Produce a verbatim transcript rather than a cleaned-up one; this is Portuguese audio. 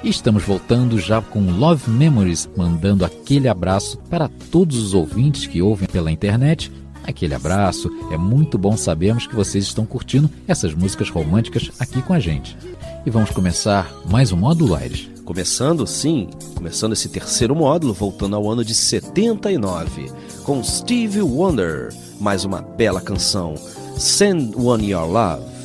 E estamos voltando já com Love Memories, mandando aquele abraço para todos os ouvintes que ouvem pela internet. Aquele abraço, é muito bom sabermos que vocês estão curtindo essas músicas românticas aqui com a gente. E vamos começar mais um módulo, Aires. Começando, sim, começando esse terceiro módulo, voltando ao ano de setenta e nove, com Stevie Wonder, mais uma bela canção, Send One Your Love.